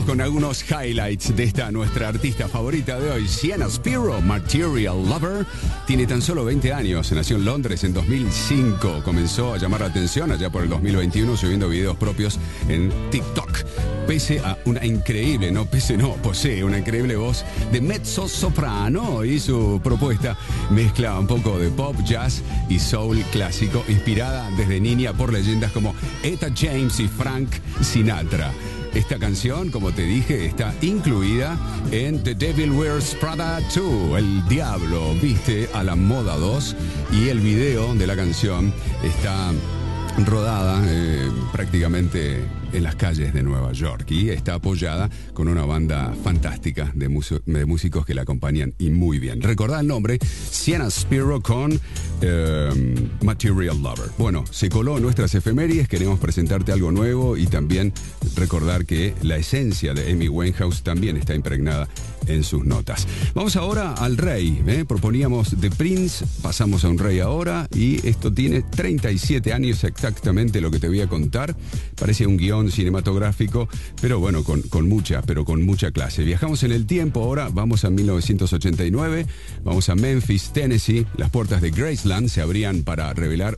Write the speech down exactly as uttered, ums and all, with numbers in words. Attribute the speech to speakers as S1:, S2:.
S1: con algunos highlights de esta nuestra artista favorita de hoy, Sienna Spiro, Material Lover. Tiene tan solo veinte años, nació en Londres en dos mil cinco. Comenzó a llamar la atención allá por el dos mil veintiuno subiendo videos propios en TikTok. Pese a una increíble, no pese no, posee una increíble voz de mezzo soprano y su propuesta mezcla un poco de pop, jazz y soul clásico, inspirada desde niña por leyendas como Etta James y Frank Sinatra. Esta canción, como te dije, está incluida en The Devil Wears Prada dos, El Diablo Viste a la Moda dos, y el video de la canción está rodada eh, prácticamente en las calles de Nueva York y está apoyada con una banda fantástica de, mus- de músicos que la acompañan y muy bien. Recordá el nombre, Sienna Spiro con eh, Material Lover. Bueno, se coló en nuestras efemérides, queremos presentarte algo nuevo y también recordar que la esencia de Amy Winehouse también está impregnada en sus notas. Vamos ahora al rey, ¿eh? Proponíamos The Prince, pasamos a un rey ahora y esto tiene treinta y siete años exactamente lo que te voy a contar. Parece un guión cinematográfico, pero bueno, con, con mucha, pero con mucha clase. Viajamos en el tiempo ahora, vamos a mil novecientos ochenta y nueve, vamos a Memphis, Tennessee. Las puertas de Graceland se abrían para revelar